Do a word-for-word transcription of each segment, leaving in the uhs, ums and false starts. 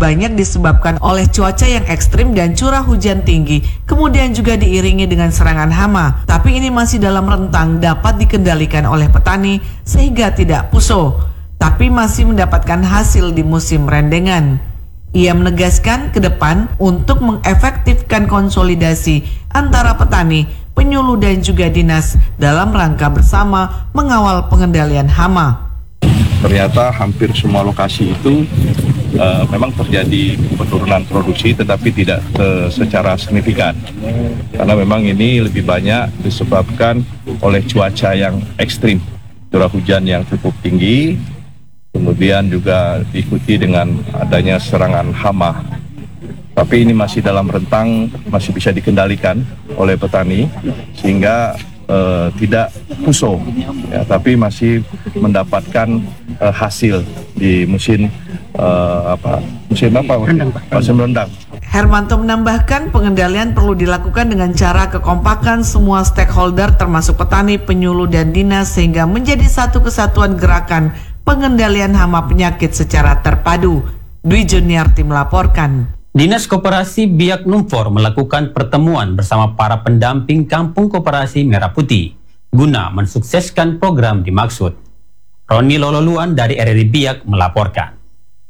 banyak disebabkan oleh cuaca yang ekstrim dan curah hujan tinggi, kemudian juga diiringi dengan serangan hama. Tapi ini masih dalam rentang dapat dikendalikan oleh petani sehingga tidak puso, tapi masih mendapatkan hasil di musim rendengan. Ia menegaskan ke depan untuk mengefektifkan konsolidasi antara petani, penyuluh dan juga dinas dalam rangka bersama mengawal pengendalian hama. Ternyata hampir semua lokasi itu uh, memang terjadi penurunan produksi, tetapi tidak uh, secara signifikan. Karena memang ini lebih banyak disebabkan oleh cuaca yang ekstrim, curah hujan yang cukup tinggi, kemudian juga diikuti dengan adanya serangan hama. Tapi ini masih dalam rentang, masih bisa dikendalikan oleh petani, sehingga uh, tidak puso, ya, tapi masih mendapatkan uh, hasil di musim uh, apa? Musim apa? Musim rendang. Hermanto menambahkan pengendalian perlu dilakukan dengan cara kekompakan semua stakeholder termasuk petani, penyuluh dan dinas sehingga menjadi satu kesatuan gerakan pengendalian hama penyakit secara terpadu. Dwi Juniarti melaporkan. Dinas Koperasi Biak Numfor melakukan pertemuan bersama para pendamping Kampung Koperasi Merah Putih guna mensukseskan program dimaksud. Roni Lololuan dari R R I Biak melaporkan.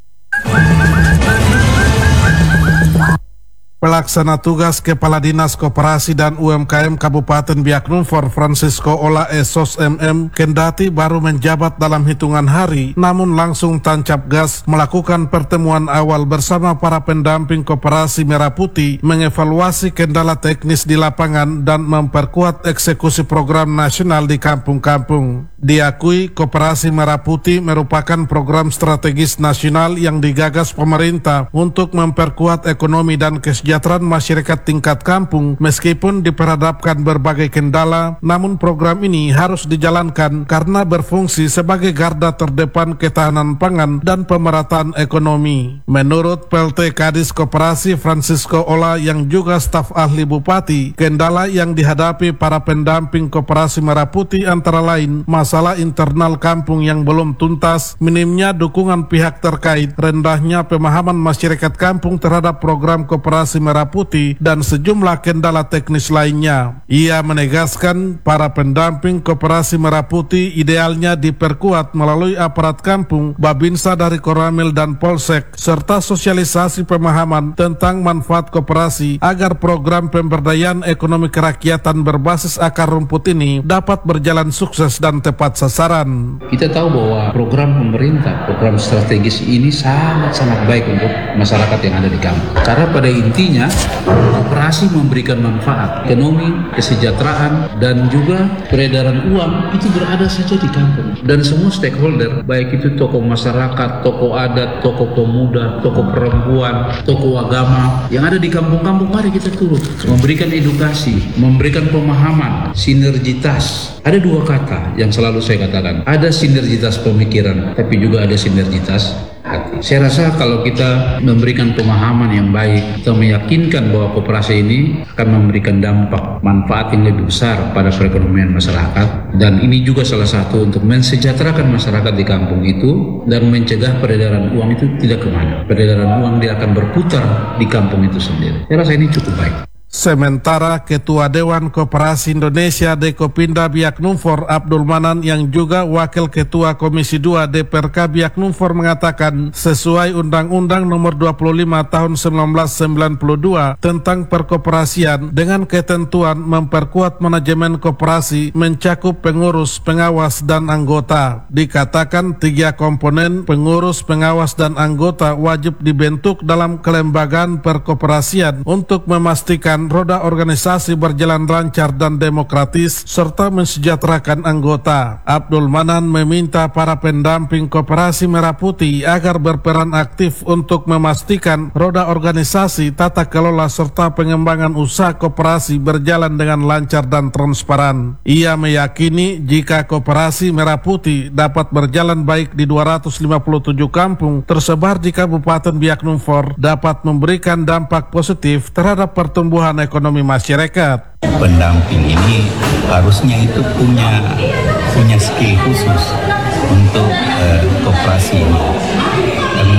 Pelaksana tugas Kepala Dinas Koperasi dan U M K M Kabupaten Biak Numfor Francisco Ola Esos M M kendati baru menjabat dalam hitungan hari, namun langsung tancap gas melakukan pertemuan awal bersama para pendamping Koperasi Merah Putih mengevaluasi kendala teknis di lapangan dan memperkuat eksekusi program nasional di kampung-kampung. Diakui Koperasi Merah Putih merupakan program strategis nasional yang digagas pemerintah untuk memperkuat ekonomi dan kesejahteraan kesejahteraan masyarakat tingkat kampung. Meskipun diperhadapkan berbagai kendala, namun program ini harus dijalankan karena berfungsi sebagai garda terdepan ketahanan pangan dan pemerataan ekonomi. Menurut P L T Kadis Koperasi Francisco Ola yang juga staf ahli Bupati, kendala yang dihadapi para pendamping Koperasi Merah Putih antara lain masalah internal kampung yang belum tuntas, minimnya dukungan pihak terkait, rendahnya pemahaman masyarakat kampung terhadap program Koperasi Merah Putih, dan sejumlah kendala teknis lainnya. Ia menegaskan para pendamping Koperasi Merah Putih idealnya diperkuat melalui aparat kampung, Babinsa dari Koramil dan Polsek, serta sosialisasi pemahaman tentang manfaat koperasi agar program pemberdayaan ekonomi kerakyatan berbasis akar rumput ini dapat berjalan sukses dan tepat sasaran. Kita tahu bahwa program pemerintah, program strategis ini sangat-sangat baik untuk masyarakat yang ada di kampung. Karena pada intinya koperasi memberikan manfaat ekonomi, kesejahteraan, dan juga peredaran uang itu berada saja di kampung. Dan semua stakeholder, baik itu tokoh masyarakat, tokoh adat, tokoh pemuda, tokoh perempuan, tokoh agama yang ada di kampung-kampung, mari kita turut memberikan edukasi, memberikan pemahaman, sinergitas. Ada dua kata yang selalu saya katakan, ada sinergitas pemikiran, tapi juga ada sinergitas hati. Saya rasa kalau kita memberikan pemahaman yang baik, kita meyakinkan bahwa koperasi ini akan memberikan dampak manfaat yang lebih besar pada perekonomian masyarakat, dan ini juga salah satu untuk mensejahterakan masyarakat di kampung itu dan mencegah peredaran uang itu tidak kemana. Peredaran uang dia akan berputar di kampung itu sendiri. Saya rasa ini cukup baik. Sementara Ketua Dewan Koperasi Indonesia Dekopinda Biak Numfor Abdul Manan yang juga Wakil Ketua Komisi dua D P R K Biak Numfor mengatakan sesuai Undang-Undang Nomor dua puluh lima Tahun seribu sembilan ratus sembilan puluh dua tentang perkoperasian dengan ketentuan memperkuat manajemen koperasi mencakup pengurus, pengawas, dan anggota. Dikatakan tiga komponen pengurus, pengawas, dan anggota wajib dibentuk dalam kelembagaan perkoperasian untuk memastikan roda organisasi berjalan lancar dan demokratis serta mensejahterakan anggota. Abdul Manan meminta para pendamping Koperasi Merah Putih agar berperan aktif untuk memastikan roda organisasi, tata kelola serta pengembangan usaha koperasi berjalan dengan lancar dan transparan. Ia meyakini jika Koperasi Merah Putih dapat berjalan baik di dua ratus lima puluh tujuh kampung tersebar di Kabupaten Biak Numfor dapat memberikan dampak positif terhadap pertumbuhan ekonomi masyarakat. Pendamping ini harusnya itu punya punya skill khusus untuk uh, koperasi ini, karena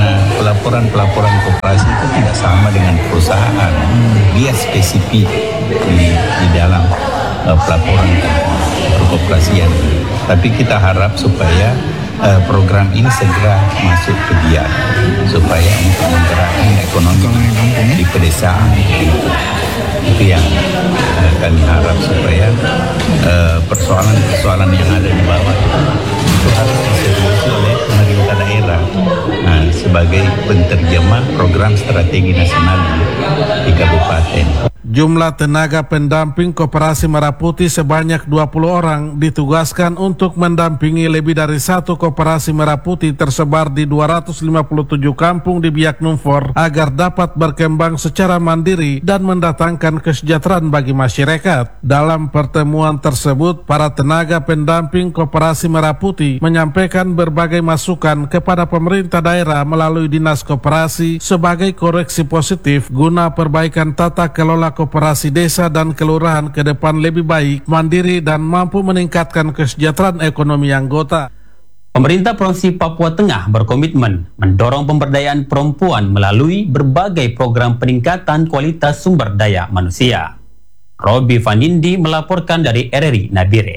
pelaporan-pelaporan koperasi itu tidak sama dengan perusahaan. Dia spesifik di, di dalam uh, pelaporan perkoperasian. Tapi kita harap supaya uh, program ini segera masuk ke dia, supaya untuk menggerakkan ekonomi di pedesaan. Itu yang uh, kami harap, supaya persoalan-persoalan uh, yang ada di bawah itu harus diseriusi oleh pemerintah daerah nah, sebagai penterjemah program strategi nasional di kabupaten. Jumlah tenaga pendamping Koperasi Merah Putih sebanyak dua puluh orang ditugaskan untuk mendampingi lebih dari satu Koperasi Merah Putih tersebar di dua ratus lima puluh tujuh kampung di Biak Numfor agar dapat berkembang secara mandiri dan mendatangkan kesejahteraan bagi masyarakat. Dalam pertemuan tersebut, para tenaga pendamping Koperasi Merah Putih menyampaikan berbagai masukan kepada pemerintah daerah melalui Dinas Koperasi sebagai koreksi positif guna perbaikan tata kelola koperasi desa dan kelurahan ke depan lebih baik, mandiri, dan mampu meningkatkan kesejahteraan ekonomi anggota. Pemerintah Provinsi Papua Tengah berkomitmen mendorong pemberdayaan perempuan melalui berbagai program peningkatan kualitas sumber daya manusia. Robi Vanindi melaporkan dari R R I Nabire.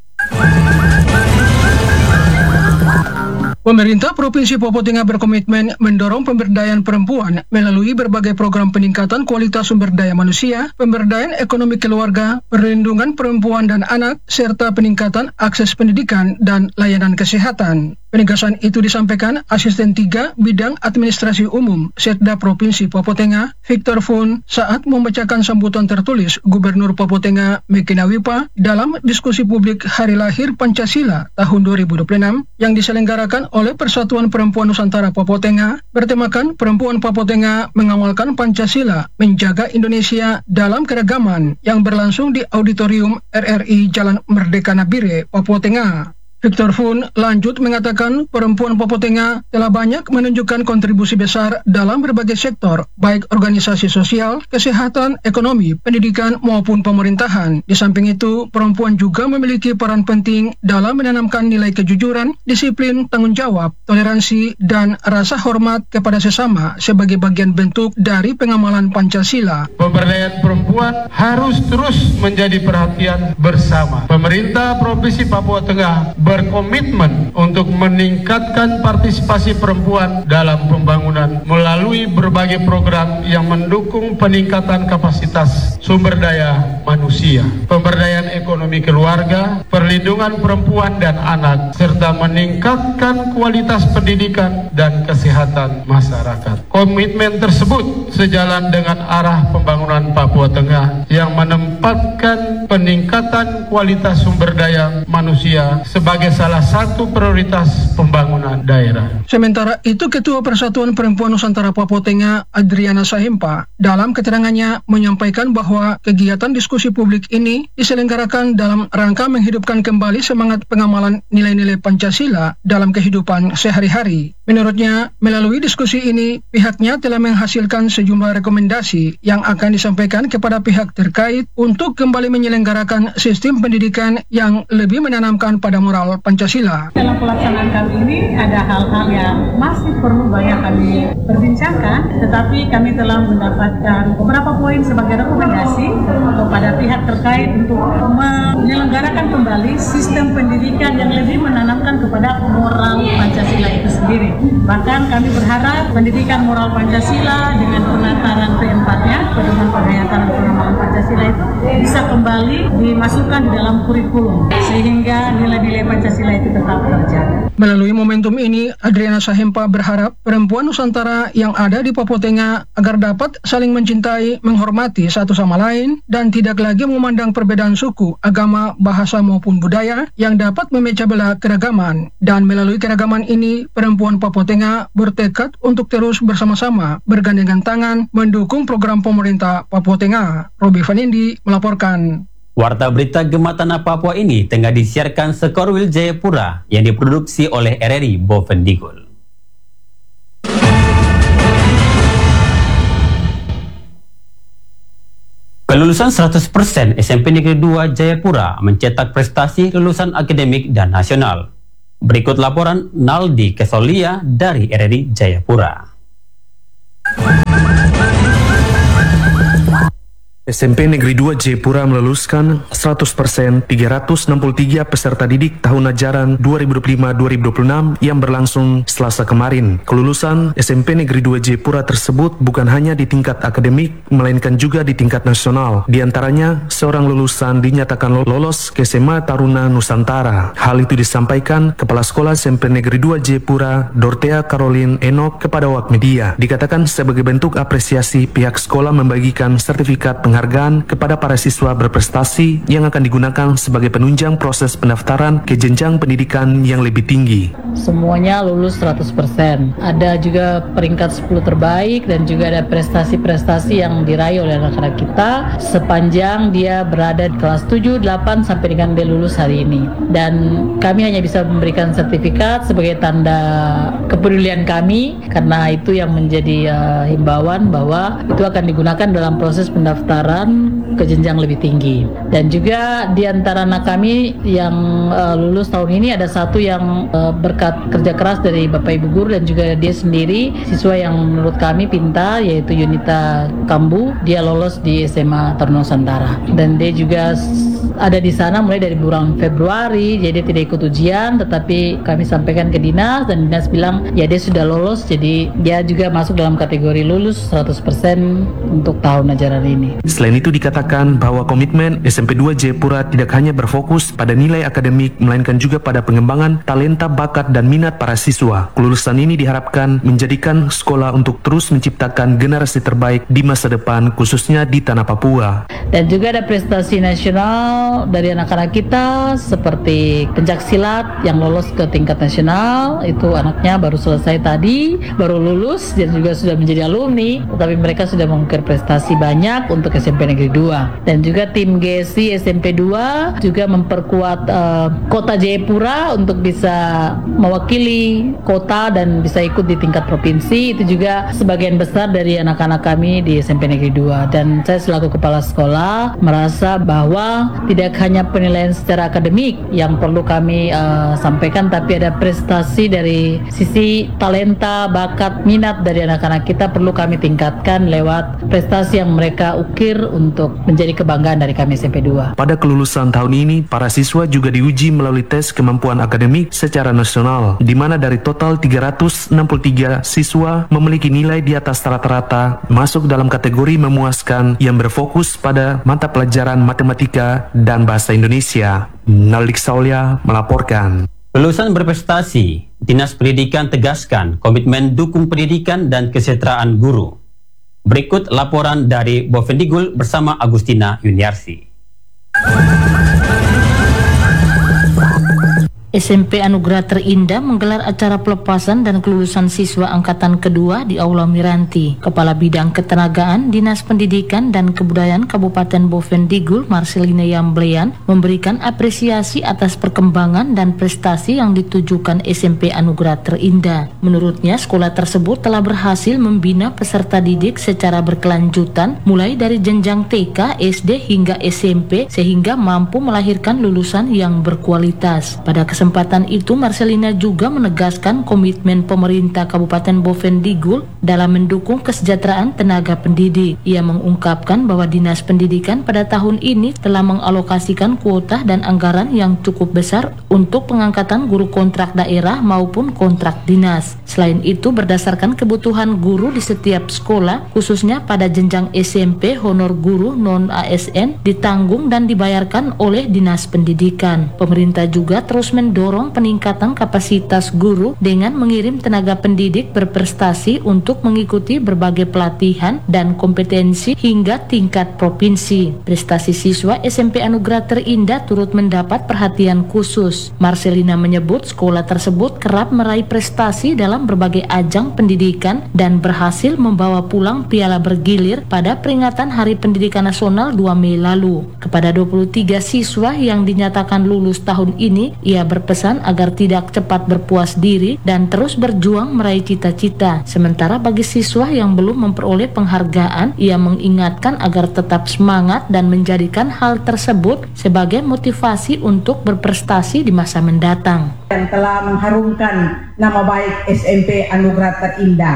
Pemerintah Provinsi Papua Tengah berkomitmen mendorong pemberdayaan perempuan melalui berbagai program peningkatan kualitas sumber daya manusia, pemberdayaan ekonomi keluarga, perlindungan perempuan dan anak, serta peningkatan akses pendidikan dan layanan kesehatan. Penegasan itu disampaikan Asisten tiga Bidang Administrasi Umum Setda Provinsi Papua Tengah, Victor Fun, saat membacakan sambutan tertulis Gubernur Papua Tengah Mekina Wipa dalam diskusi publik Hari Lahir Pancasila tahun dua ribu dua puluh enam yang diselenggarakan oleh Persatuan Perempuan Nusantara Papua Tengah, bertemakan Perempuan Papua Tengah mengamalkan Pancasila, menjaga Indonesia dalam keragaman, yang berlangsung di Auditorium R R I Jalan Merdeka Nabire, Papua Tengah. Victor Fun lanjut mengatakan perempuan Papua Tengah telah banyak menunjukkan kontribusi besar dalam berbagai sektor, baik organisasi sosial, kesehatan, ekonomi, pendidikan, maupun pemerintahan. Di samping itu, perempuan juga memiliki peran penting dalam menanamkan nilai kejujuran, disiplin, tanggung jawab, toleransi, dan rasa hormat kepada sesama sebagai bagian bentuk dari pengamalan Pancasila. Pemberdayaan perempuan harus terus menjadi perhatian bersama. Pemerintah Provinsi Papua Tengah berkomitmen untuk meningkatkan partisipasi perempuan dalam pembangunan melalui berbagai program yang mendukung peningkatan kapasitas sumber daya manusia, pemberdayaan ekonomi keluarga, perlindungan perempuan dan anak, serta meningkatkan kualitas pendidikan dan kesehatan masyarakat. Komitmen tersebut sejalan dengan arah pembangunan Papua Tengah yang menempatkan peningkatan kualitas sumber daya manusia sebagai salah satu prioritas pembangunan daerah. Sementara itu, Ketua Persatuan Perempuan Nusantara Papua Tengah, Adriana Sahimpa, dalam keterangannya menyampaikan bahwa kegiatan diskusi publik ini diselenggarakan dalam rangka menghidupkan kembali semangat pengamalan nilai-nilai Pancasila dalam kehidupan sehari-hari. Menurutnya, melalui diskusi ini, pihaknya telah menghasilkan sejumlah rekomendasi yang akan disampaikan kepada pihak terkait untuk kembali menyelenggarakan sistem pendidikan yang lebih menanamkan pada moral Pancasila. Dalam pelaksanaan kami ini ada hal-hal yang masih perlu banyak kami perbincangkan, tetapi kami telah mendapatkan beberapa poin sebagai rekomendasi kepada pihak terkait untuk menyelenggarakan kembali sistem pendidikan yang lebih menanamkan kepada moral Pancasila itu sendiri. Bahkan kami berharap pendidikan moral Pancasila dengan penataran P empat-nya, pedoman penghayatan dan pengamalan Pancasila itu bisa kembali dimasukkan di dalam kurikulum sehingga nilai-nilai Pancasila itu tetap terjaga. Melalui momentum ini, Adriana Sahimpa berharap perempuan Nusantara yang ada di Papua Tengah agar dapat saling mencintai, menghormati satu sama lain, dan tidak lagi memandang perbedaan suku, agama, bahasa maupun budaya yang dapat memecah belah keragaman. Dan melalui keragaman ini, perempuan Papua Tengah bertekad untuk terus bersama-sama bergandengan tangan mendukung program pemerintah Papua Tengah. Robi Vanindi melaporkan. Warta berita Gema Tanah Papua ini tengah disiarkan Sekorwil Jayapura yang diproduksi oleh R R I Bovendigul. Kelulusan seratus persen S M P Negeri dua Jayapura mencetak prestasi lulusan akademik dan nasional. Berikut laporan Naldi Kesolia dari R R I Jayapura. S M P Negeri dua Jayapura meluluskan seratus persen tiga ratus enam puluh tiga peserta didik tahun ajaran dua ribu dua puluh lima dua ribu dua puluh enam yang berlangsung Selasa kemarin. Kelulusan S M P Negeri dua Jayapura tersebut bukan hanya di tingkat akademik, melainkan juga di tingkat nasional. Di antaranya, seorang lulusan dinyatakan lolos ke S M A Taruna Nusantara. Hal itu disampaikan Kepala Sekolah S M P Negeri dua Jayapura, Dorothea Caroline Enoch, kepada awak media. Dikatakan sebagai bentuk apresiasi pihak sekolah membagikan sertifikat penghargaan kepada para siswa berprestasi yang akan digunakan sebagai penunjang proses pendaftaran ke jenjang pendidikan yang lebih tinggi. Semuanya lulus seratus persen. Ada juga peringkat sepuluh terbaik dan juga ada prestasi-prestasi yang diraih oleh anak-anak kita sepanjang dia berada di kelas tujuh, delapan sampai dengan dia lulus hari ini. Dan kami hanya bisa memberikan sertifikat sebagai tanda kepedulian kami, karena itu yang menjadi uh, himbauan bahwa itu akan digunakan dalam proses pendaftaran ke jenjang lebih tinggi. Dan juga di antara anak kami yang uh, lulus tahun ini ada satu yang uh, berkat kerja keras dari Bapak Ibu guru dan juga dia sendiri siswa yang menurut kami pintar, yaitu Yunita Kambu. Dia lolos di S M A Taruna Nusantara dan dia juga ada di sana mulai dari bulan Februari. Jadi dia tidak ikut ujian, tetapi kami sampaikan ke dinas dan dinas bilang ya dia sudah lolos, jadi dia juga masuk dalam kategori lulus seratus persen untuk tahun ajaran ini. Selain itu dikatakan bahwa komitmen S M P dua Jayapura tidak hanya berfokus pada nilai akademik, melainkan juga pada pengembangan talenta, bakat, dan minat para siswa. Kelulusan ini diharapkan menjadikan sekolah untuk terus menciptakan generasi terbaik di masa depan, khususnya di tanah Papua. Dan juga ada prestasi nasional dari anak-anak kita seperti pencaksilat yang lolos ke tingkat nasional. Itu anaknya baru selesai tadi, baru lulus dan juga sudah menjadi alumni, tetapi mereka sudah mengukir prestasi banyak untuk S M P Negeri dua. Dan juga tim G S I S M P dua juga memperkuat uh, kota Jayapura untuk bisa mewakili kota dan bisa ikut di tingkat provinsi. Itu juga sebagian besar dari anak-anak kami di S M P Negeri dua. Dan saya selaku kepala sekolah merasa bahwa tidak hanya penilaian secara akademik yang perlu kami uh, sampaikan, tapi ada prestasi dari sisi talenta, bakat, minat dari anak-anak kita perlu kami tingkatkan lewat prestasi yang mereka ukir untuk menjadi kebanggaan dari kami S M P dua. Pada kelulusan tahun ini, para siswa juga diuji melalui tes kemampuan akademik secara nasional, di mana dari total tiga ratus enam puluh tiga siswa memiliki nilai di atas rata-rata, masuk dalam kategori memuaskan yang berfokus pada mata pelajaran matematika dan bahasa Indonesia. Naldik Saulia melaporkan. Lulusan berprestasi, Dinas Pendidikan tegaskan komitmen dukung pendidikan dan kesejahteraan guru. Berikut laporan dari Bovendigul bersama Agustina Yuniarsi. S M P Anugerah Terindah menggelar acara pelepasan dan kelulusan siswa angkatan kedua di Aula Miranti. Kepala Bidang Ketenagaan Dinas Pendidikan dan Kebudayaan Kabupaten Bovendigul, Marcelina Yamblean, memberikan apresiasi atas perkembangan dan prestasi yang ditujukan S M P Anugerah Terindah. Menurutnya, sekolah tersebut telah berhasil membina peserta didik secara berkelanjutan mulai dari jenjang T K, S D hingga S M P sehingga mampu melahirkan lulusan yang berkualitas. Pada kesempatan kesempatan itu, Marcelina juga menegaskan komitmen pemerintah Kabupaten Bovendigul dalam mendukung kesejahteraan tenaga pendidik. Ia mengungkapkan bahwa Dinas Pendidikan pada tahun ini telah mengalokasikan kuota dan anggaran yang cukup besar untuk pengangkatan guru kontrak daerah maupun kontrak dinas. Selain itu, berdasarkan kebutuhan guru di setiap sekolah, khususnya pada jenjang S M P, honor guru non-A S N ditanggung dan dibayarkan oleh Dinas Pendidikan. Pemerintah juga terus mendorong peningkatan kapasitas guru dengan mengirim tenaga pendidik berprestasi untuk mengikuti berbagai pelatihan dan kompetensi hingga tingkat provinsi. Prestasi siswa S M P Anugerah Terindah turut mendapat perhatian khusus. Marcelina menyebut sekolah tersebut kerap meraih prestasi dalam berbagai ajang pendidikan dan berhasil membawa pulang piala bergilir pada peringatan Hari Pendidikan Nasional dua Mei lalu. Kepada dua puluh tiga siswa yang dinyatakan lulus tahun ini, ia berpesan agar tidak cepat berpuas diri dan terus berjuang meraih cita-cita. Sementara bagi siswa yang belum memperoleh penghargaan, ia mengingatkan agar tetap semangat dan menjadikan hal tersebut sebagai motivasi untuk berprestasi di masa mendatang. Yang telah mengharumkan nama baik S M P Anugerah Terindah.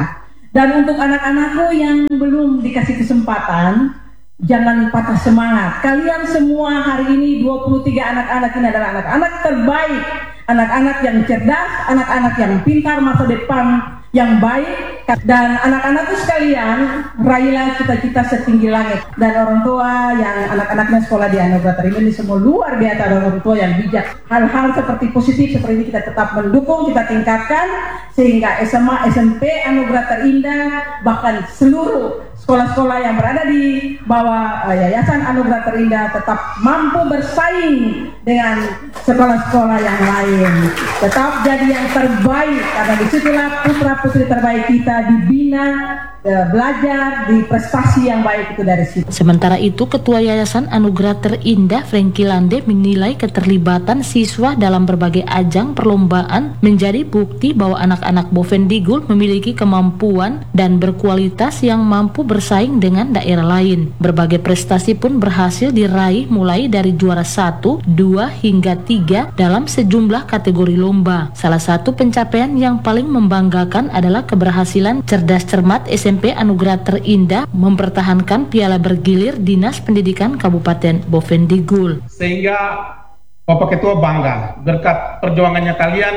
Dan untuk anak-anakku yang belum dikasih kesempatan, jangan patah semangat. Kalian semua hari ini dua puluh tiga anak-anak ini adalah anak-anak terbaik, anak-anak yang cerdas, anak-anak yang pintar, masa depan yang baik. Dan anak-anakku sekalian, raihlah cita-cita setinggi langit. Dan orang tua yang anak-anaknya sekolah di Anugerah Terindah ini semua luar biasa, ada orang tua yang bijak. Hal-hal seperti positif seperti ini kita tetap mendukung, kita tingkatkan sehingga S M A, S M P Anugerah Terindah, bahkan seluruh sekolah-sekolah yang berada di bawah uh, Yayasan Anugerah Terindah tetap mampu bersaing dengan sekolah-sekolah yang lain. Tetap jadi yang terbaik, karena disitulah putra-putri terbaik kita dibina, uh, belajar di prestasi yang baik itu dari situ. Sementara itu, Ketua Yayasan Anugerah Terindah Frankie Lande menilai keterlibatan siswa dalam berbagai ajang perlombaan menjadi bukti bahwa anak-anak Bovendigul memiliki kemampuan dan berkualitas yang mampu bersaing dengan daerah lain. Berbagai prestasi pun berhasil diraih mulai dari juara satu, dua hingga tiga dalam sejumlah kategori lomba. Salah satu pencapaian yang paling membanggakan adalah keberhasilan cerdas cermat S M P Anugerah Terindah mempertahankan piala bergilir Dinas Pendidikan Kabupaten Bovendigul. Sehingga Bapak Ketua bangga berkat perjuangannya kalian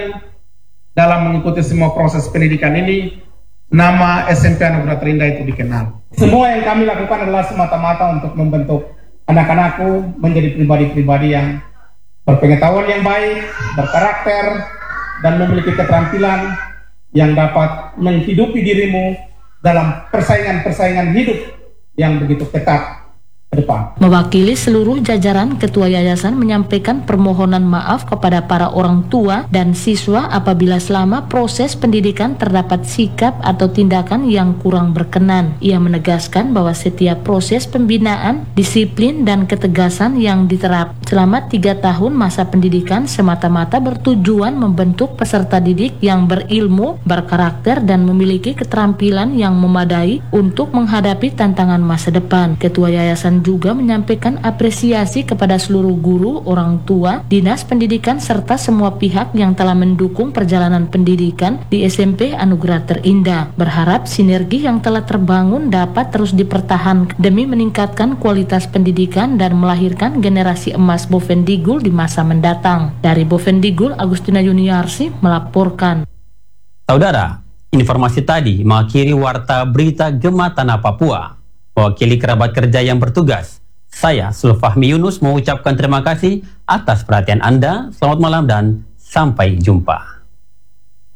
dalam mengikuti semua proses pendidikan ini, nama S M P Anugerah Terindah itu dikenal. Semua yang kami lakukan adalah semata-mata untuk membentuk anak-anakku menjadi pribadi-pribadi yang berpengetahuan yang baik, berkarakter, dan memiliki keterampilan yang dapat menghidupi dirimu dalam persaingan-persaingan hidup yang begitu ketat ke depan. Mewakili seluruh jajaran, Ketua Yayasan menyampaikan permohonan maaf kepada para orang tua dan siswa apabila selama proses pendidikan terdapat sikap atau tindakan yang kurang berkenan. Ia menegaskan bahwa setiap proses pembinaan, disiplin, dan ketegasan yang diterap selama tiga tahun masa pendidikan semata-mata bertujuan membentuk peserta didik yang berilmu, berkarakter, dan memiliki keterampilan yang memadai untuk menghadapi tantangan masa depan. Ketua Yayasan juga menyampaikan apresiasi kepada seluruh guru, orang tua, dinas pendidikan, serta semua pihak yang telah mendukung perjalanan pendidikan di S M P Anugerah Terindah. Berharap sinergi yang telah terbangun dapat terus dipertahankan demi meningkatkan kualitas pendidikan dan melahirkan generasi emas Bovendigul di masa mendatang. Dari Bovendigul, Agustina Yuniarsi melaporkan. Saudara, informasi tadi mengakhiri Warta Berita Gema Tanah Papua. Mewakili kerabat kerja yang bertugas, saya Sulfahmi Yunus mengucapkan terima kasih atas perhatian Anda. Selamat malam dan sampai jumpa.